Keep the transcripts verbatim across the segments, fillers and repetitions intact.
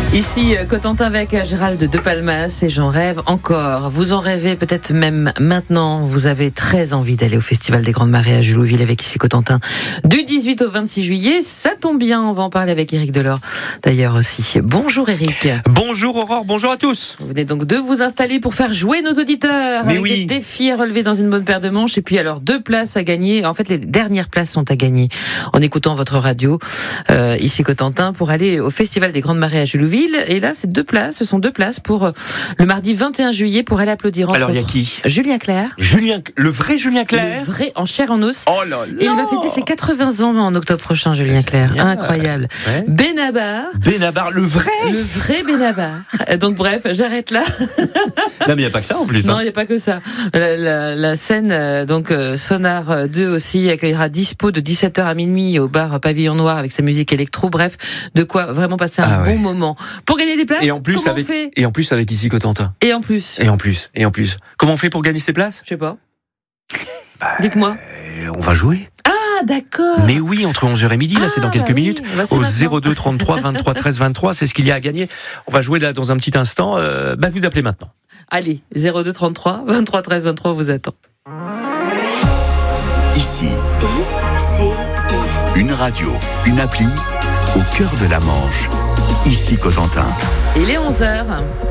Ici, Cotentin avec Gérald de Palmas et j'en rêve encore. Vous en rêvez peut-être même maintenant. Vous avez très envie d'aller au Festival des Grandes Marées à Jullouville avec ici Cotentin du dix-huit au vingt-six juillet. Ça tombe bien, on va en parler avec Éric Delors d'ailleurs aussi. Bonjour Éric. Bonjour Aurore, bonjour à tous. Vous venez donc de vous installer pour faire jouer nos auditeurs. Mais avec oui. des défis à relever dans une bonne paire de manches et puis alors deux places à gagner. En fait, les dernières places sont à gagner en écoutant votre radio euh, ici Cotentin pour aller au Festival des Grandes Marées à Jullouville. Et là, c'est deux places, ce sont deux places pour le mardi vingt et un juillet pour aller applaudir. Alors, il y a qui ? Julien Clerc. Julien, le vrai Julien Clerc ? Le vrai, en chair en os. Oh là là. Et il va fêter ses quatre-vingts ans en octobre prochain, Julien Clerc. Génial. Incroyable. Ouais. Benabar. Benabar, le vrai ? Le vrai Benabar. Donc bref, j'arrête là. Non, mais il n'y a pas que ça en plus. Non, Hein. il n'y a pas que ça. La, la, la scène, euh, donc euh, Sonar deux aussi, accueillera Dispo de dix-sept heures à minuit au bar Pavillon Noir avec sa musique électro. Bref, de quoi vraiment passer un Ah ouais. bon moment. Pour gagner des places, Et en plus comment avec on fait ? et en plus avec ici Cotentin. Et en plus, Et en plus, et en plus. Comment on fait pour gagner ces places ? je sais pas. Bah, Dites-moi. euh, on va jouer. Ah, d'accord. Mais oui, entre onze heures et midi, là, c'est dans Ah, quelques bah oui. minutes. Bah, c'est Au maintenant. zéro deux trente-trois vingt-trois treize vingt-trois, c'est ce qu'il y a à gagner. On va jouer là dans un petit instant. Euh, bah, vous appelez maintenant. Allez, zéro deux trente-trois vingt-trois treize vingt-trois, on vous attend. Ici, I C I. une radio, une appli, au cœur de la Manche. Ici Cotentin. Il est onze heures.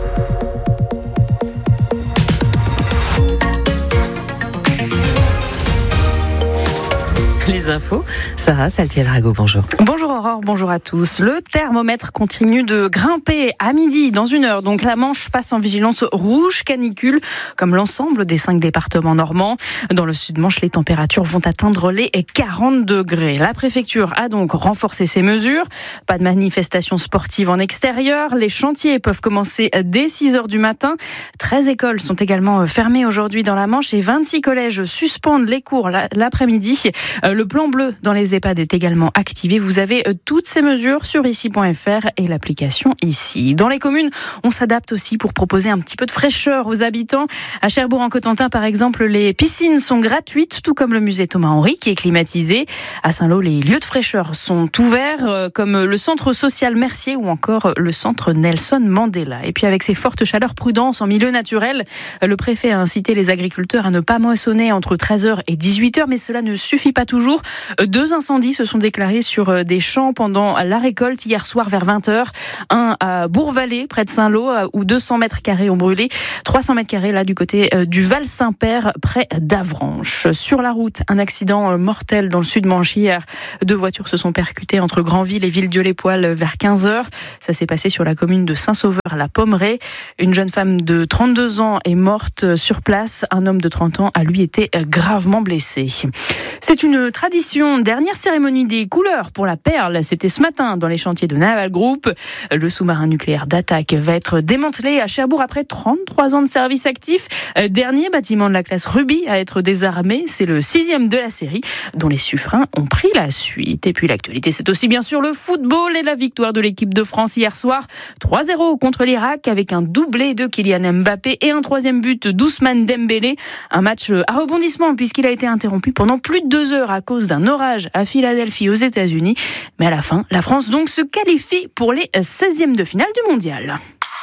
Les infos, Sarah Saltiel-Rago, bonjour. Bonjour Aurore, bonjour à tous. Le thermomètre continue de grimper à midi, dans une heure. Donc la Manche passe en vigilance rouge canicule, comme l'ensemble des cinq départements normands. Dans le Sud-Manche, les températures vont atteindre les quarante degrés. La préfecture a donc renforcé ses mesures. Pas de manifestations sportives en extérieur. Les chantiers peuvent commencer dès six heures du matin. treize écoles sont également fermées aujourd'hui dans la Manche et vingt-six collèges suspendent les cours l'après-midi. Le plan bleu dans les EHPAD est également activé. Vous avez toutes ces mesures sur ici point f r et l'application Ici. Dans les communes, on s'adapte aussi pour proposer un petit peu de fraîcheur aux habitants. À Cherbourg-en-Cotentin, par exemple, les piscines sont gratuites, tout comme le musée Thomas-Henry qui est climatisé. À Saint-Lô, les lieux de fraîcheur sont ouverts, comme le centre social Mercier ou encore le centre Nelson Mandela. Et puis avec ces fortes chaleurs, prudence en milieu naturel. Le préfet a incité les agriculteurs à ne pas moissonner entre treize heures et dix-huit heures, mais cela ne suffit pas toujours. Deux incendies se sont déclarés sur des champs pendant la récolte hier soir vers vingt heures. Un à Bourg-Vallée, près de Saint-Lô, où deux cents mètres carrés ont brûlé. trois cents mètres carrés là du côté du Val-Saint-Père, près d'Avranches. Sur la route, un accident mortel dans le Sud-Manche hier. Deux voitures se sont percutées entre Granville et Villedieu-les-Poêles vers quinze heures. Ça s'est passé sur la commune de Saint-Sauveur-la-Pommeraye. Une jeune femme de trente-deux ans est morte sur place. Un homme de trente ans a lui été gravement blessé. C'est une tradition, dernière cérémonie des couleurs pour la Perle. C'était ce matin dans les chantiers de Naval Group. Le sous-marin nucléaire d'attaque va être démantelé à Cherbourg après trente-trois ans de service actif. Dernier bâtiment de la classe Ruby à être désarmé. C'est le sixième de la série dont les suffrains ont pris la suite. Et puis l'actualité, c'est aussi bien sûr le football et la victoire de l'équipe de France hier soir. trois zéro contre l'Irak avec un doublé de Kylian Mbappé et un troisième but d'Ousmane Dembélé. Un match à rebondissement puisqu'il a été interrompu pendant plus de deux heures à cause d'un orage à Philadelphie aux États-Unis. Mais à la fin, la France donc se qualifie pour les seizièmes de finale du mondial.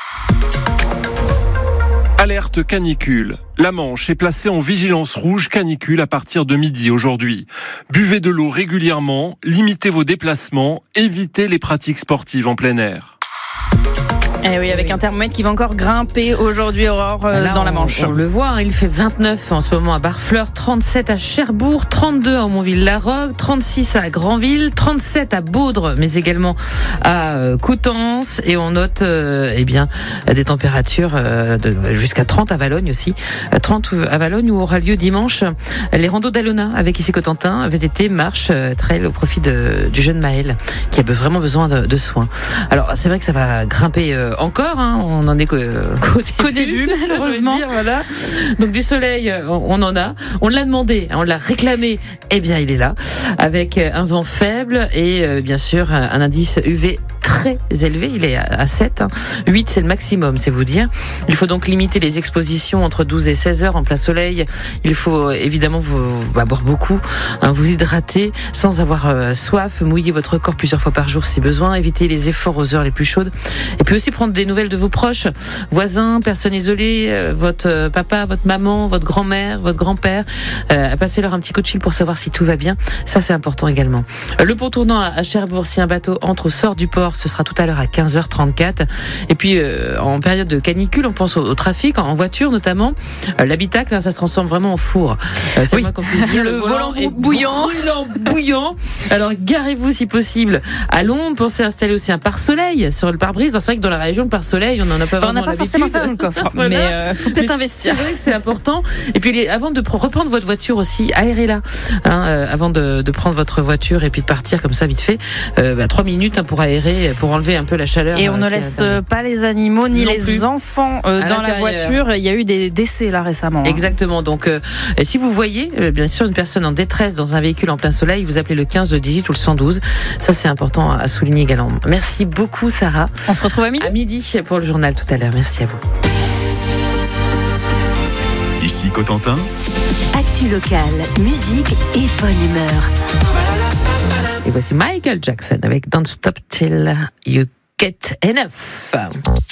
Alerte canicule. La Manche est placée en vigilance rouge canicule à partir de midi aujourd'hui. Buvez de l'eau régulièrement, limitez vos déplacements, évitez les pratiques sportives en plein air. Eh oui, avec un thermomètre qui va encore grimper aujourd'hui, Aurore, euh, Là, dans la on- Manche. On, le voit, hein, il fait vingt-neuf en ce moment à Barfleur, trente-sept à Cherbourg, trente-deux à Aumonville-la-Roque, trente-six à Granville, trente-sept à Baudre, mais également à euh, Coutances. Et on note euh, eh bien, des températures euh, de, jusqu'à trente à Valogne aussi. Euh, trente à Valogne où aura lieu dimanche les randos d'Alona avec ici Cotentin, V T T, marche, euh, trail au profit de, du jeune Maël qui a vraiment besoin de, de soins. Alors c'est vrai que ça va grimper euh, encore, hein, on en est qu'au, qu'au début, Qu'au début, malheureusement. je veux dire, voilà. Donc du soleil, on, on en a. On l'a demandé, on l'a réclamé. Eh bien, il est là, avec un vent faible et euh, bien sûr un indice U V très élevé, il est à sept. Hein. huit, c'est le maximum, c'est vous dire. Il faut donc limiter les expositions entre douze et seize heures en plein soleil. Il faut évidemment vous, vous bah, boire beaucoup, hein, vous hydrater sans avoir euh, soif, mouiller votre corps plusieurs fois par jour si besoin, éviter les efforts aux heures les plus chaudes. Et puis aussi prendre des nouvelles de vos proches, voisins, personnes isolées, euh, votre euh, papa, votre maman, votre grand-mère, votre grand-père, euh, passer leur un petit coup de fil pour savoir si tout va bien. Ça, c'est important également. Le pont tournant à Cherbourg, si un bateau entre ou sort du port, ce sera tout à l'heure à quinze heures trente-quatre. Et puis, euh, en période de canicule, on pense au, au trafic, en, en voiture notamment. Euh, l'habitacle, hein, ça se transforme vraiment en four. Euh, c'est oui. moi qu'on puisse dire. Le, le volant, volant est bouillant. Brûlant, bouillant. Alors, garez-vous si possible à l'ombre. Pensez à installer aussi un pare-soleil sur le pare-brise. C'est vrai que dans la région, le pare-soleil, on n'en a pas enfin, vraiment on n'a pas l'habitude. forcément ça dans le coffre. voilà. Mais euh, faut peut-être mais investir. C'est vrai que c'est important. Et puis, les, avant de pr- reprendre votre voiture aussi, aérez-la. Hein, euh, avant de, de prendre votre voiture et puis de partir comme ça vite fait. Euh, bah, trois minutes hein, pour aérer, pour enlever un peu la chaleur. Et on ne laisse pas les animaux ni non les plus. enfants euh, dans la voiture. Il y a eu des décès là récemment. Hein. Exactement. Donc, euh, si vous voyez, euh, bien sûr, une personne en détresse dans un véhicule en plein soleil, vous appelez le quinze, le dix-huit ou le cent douze. Ça, c'est important à souligner également. Merci beaucoup, Sarah. On se retrouve à midi. À midi pour le journal tout à l'heure. Merci à vous. Ici Cotentin. Actu locale, musique et bonne humeur. Et voici Michael Jackson avec Don't Stop Till You Get Enough.